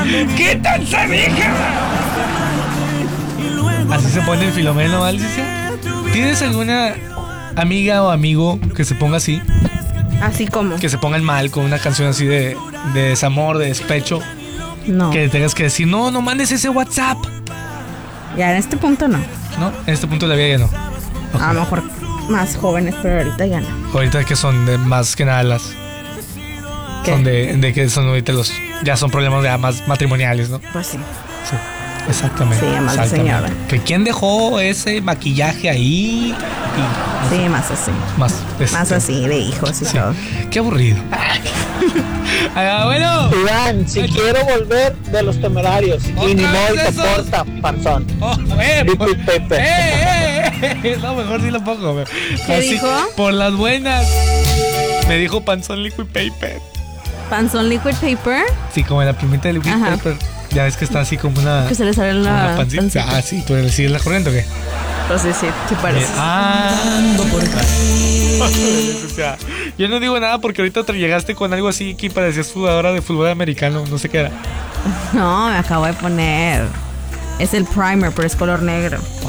¡Quítense, dije! Así se pone el Filomeno, ¿vale? ¿Tienes alguna amiga o amigo que se ponga así? ¿Así como? Que se pongan mal con una canción así de desamor, de despecho. No. Que tengas que decir, no mandes ese WhatsApp. Ya en este punto no. No, en este punto de la vida ya no. Okay. A lo mejor más jóvenes, pero ahorita ya no. Ahorita que son de más que nada las... ¿Qué? Son de que son ahorita ya son problemas ya más matrimoniales, ¿no? Pues sí. Sí, exactamente. Sí, más de señora. Que quién dejó ese maquillaje ahí. Sí, más así. Más así, de hijos y todo. Qué aburrido. Bueno. Iván, si quiero volver de Los Temerarios y ni modo te porta, panzón. Liquid Paper. No, mejor sí lo pongo. ¿Qué dijo? Por las buenas. Me dijo panzón Liquid Paper. ¿Panzón Liquid Paper? Sí, como en la primita de Liquid Paper. Ya ves que está así como una... Que se le sale la pancita. Ah, sí, ¿tú le sigues la corriente o qué? Pues sí parece. O sea, yo no digo nada porque ahorita te llegaste con algo así que parecías jugadora de fútbol americano, no sé qué era. No, me acabo de poner. Es el primer, pero es color negro.